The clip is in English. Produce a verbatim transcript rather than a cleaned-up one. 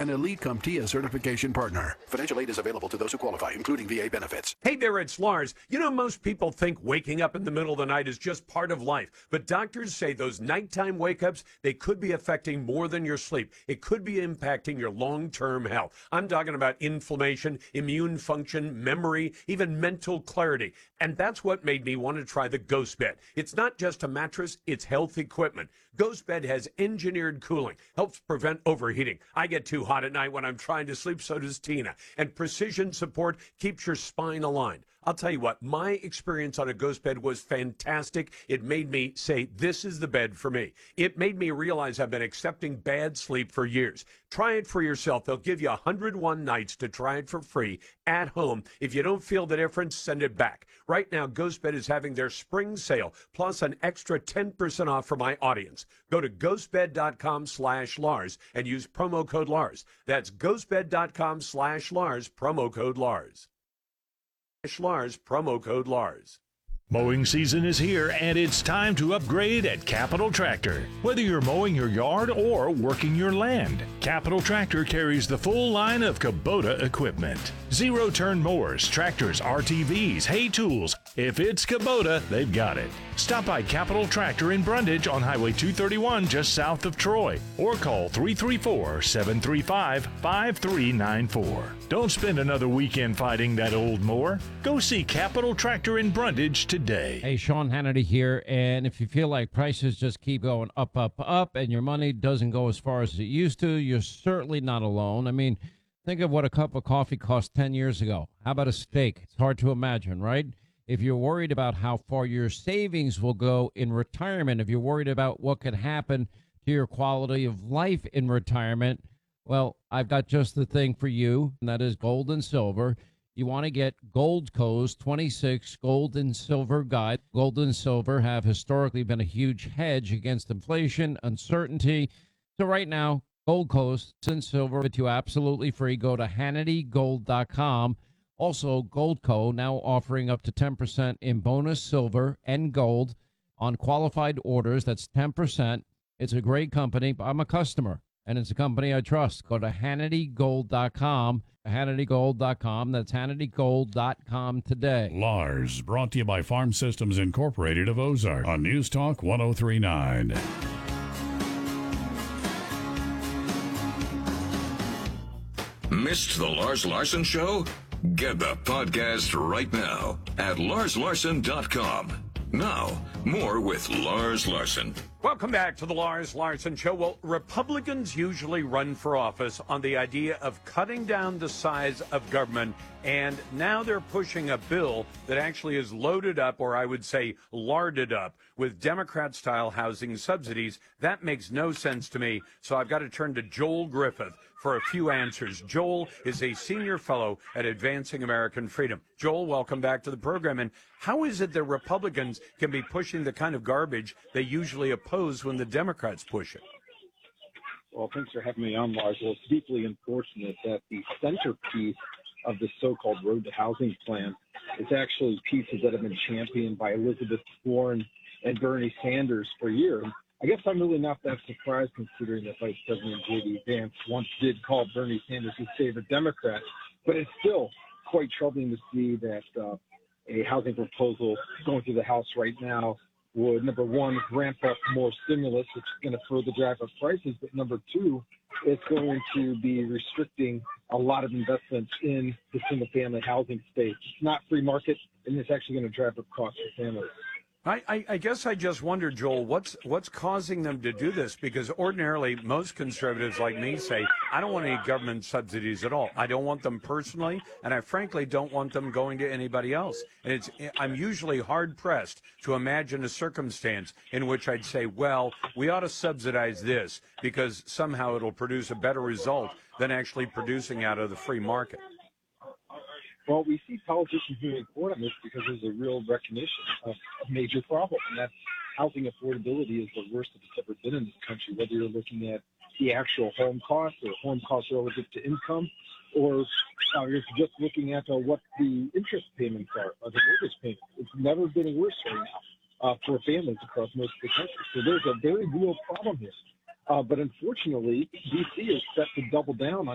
an Elite CompTIA certification partner. Financial aid is available to those who qualify, including V A benefits. Hey there, it's Lars. You know, most people think waking up in the middle of the night is just part of life. But doctors say those nighttime wake-ups, they could be affecting more than your sleep. It could be impacting your long-term health. I'm talking about inflammation, immune function, memory, even mental clarity. And that's what made me want to try the Ghost Bed. It's not just a mattress, it's health equipment. Ghost Bed has engineered cooling, helps prevent overheating. I get too hot at night when I'm trying to sleep, so does Tina. And precision support keeps your spine aligned. I'll tell you what, my experience on a Ghost Bed was fantastic. It made me say, this is the bed for me. It made me realize I've been accepting bad sleep for years. Try it for yourself. They'll give you one hundred one nights to try it for free at home. If you don't feel the difference, send it back. Right now, Ghost Bed is having their spring sale, plus an extra ten percent off for my audience. Go to ghostbed.com slash Lars and use promo code Lars. That's ghostbed.com slash Lars, promo code Lars. Lars, promo code Lars. Mowing season is here, and it's time to upgrade at Capital Tractor. Whether you're mowing your yard or working your land, Capital Tractor carries the full line of Kubota equipment. Zero-turn mowers, tractors, R T Vs, hay tools. If it's Kubota, they've got it. Stop by Capital Tractor in Brundage on Highway two thirty-one just south of Troy, or call three three four, seven three five, five three nine four. Don't spend another weekend fighting that old mower. Go see Capital Tractor in Brundage today. Hey, Sean Hannity here, and if you feel like prices just keep going up, up, up, and your money doesn't go as far as it used to, you're certainly not alone. I mean, think of what a cup of coffee cost ten years ago. How about a steak? It's hard to imagine, right? If you're worried about how far your savings will go in retirement, if you're worried about what could happen to your quality of life in retirement, well, I've got just the thing for you, and that is gold and silver. You want to get Goldco's twenty-six Gold and Silver Guide. Gold and silver have historically been a huge hedge against inflation, uncertainty. So right now, Goldco's and silver, but you absolutely free. Go to Hannity Gold dot com. Also, Goldco now offering up to ten percent in bonus silver and gold on qualified orders. That's ten percent. It's a great company. I'm a customer, and it's a company I trust. Go to Hannity Gold dot com. Hannity Gold dot com. That's Hannity Gold dot com today. Lars, brought to you by Farm Systems Incorporated of Ozark on News Talk one oh three point nine. Missed the Lars Larson Show? Get the podcast right now at Lars Larson dot com. Now, more with Lars Larson. Welcome back to the Lars Larson Show. Well, Republicans usually run for office on the idea of cutting down the size of government, and now they're pushing a bill that actually is loaded up, or I would say larded up, with Democrat-style housing subsidies. That makes no sense to me, so I've got to turn to Joel Griffith for a few answers. Joel is a senior fellow at Advancing American Freedom. Joel, welcome back to the program. And how is it that Republicans can be pushing the kind of garbage they usually oppose when the Democrats push it? Well, thanks for having me on, Lars. Well, it's deeply unfortunate that the centerpiece of the so-called Road to Housing plan is actually pieces that have been championed by Elizabeth Warren and Bernie Sanders for years. I guess I'm really not that surprised, considering that Vice President J D. Vance once did call Bernie Sanders his favorite Democrat. But it's still quite troubling to see that uh, a housing proposal going through the House right now would, number one, ramp up more stimulus, which is going to further drive up prices. But number two, it's going to be restricting a lot of investments in the single-family housing space. It's not free market, and it's actually going to drive up costs for families. I, I, I guess I just wonder, Joel, what's what's causing them to do this? Because ordinarily, most conservatives like me say, I don't want any government subsidies at all. I don't want them personally, and I frankly don't want them going to anybody else. And it's I'm usually hard-pressed to imagine a circumstance in which I'd say, well, we ought to subsidize this because somehow it'll produce a better result than actually producing out of the free market. Well, we see politicians moving forward on this because there's a real recognition of a major problem, and that's housing affordability is the worst it's ever been in this country, whether you're looking at the actual home cost or home cost relative to income, or uh, you're just looking at uh, what the interest payments are, or the mortgage payments. It's never been worse right now uh, for families across most of the country. So there's a very real problem here. Uh, but unfortunately, D C is set to double down on